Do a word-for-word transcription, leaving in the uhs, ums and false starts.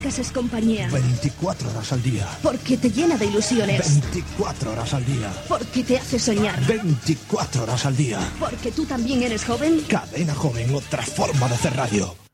Podcast es compañía. veinticuatro horas al día. Porque te llena de ilusiones. veinticuatro horas al día. Porque te hace soñar. veinticuatro horas al día. Porque tú también eres joven. Cadena Joven, otra forma de hacer radio.